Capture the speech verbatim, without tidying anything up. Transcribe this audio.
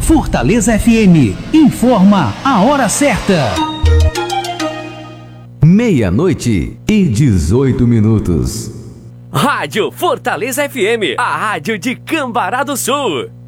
Fortaleza F M informa a hora certa. Meia-noite e dezoito minutos. Rádio Fortaleza F M, a rádio de Cambará do Sul.